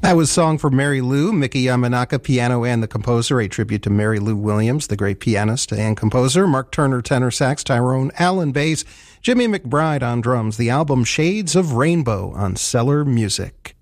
That was Song for Mary Lou, Mickey Yamanaka, piano and the composer, a tribute to Mary Lou Williams, the great pianist and composer, Mark Turner, tenor sax, Tyrone Allen, bass, Jimmy McBride on drums, the album Shades of Rainbow on Cellar Music.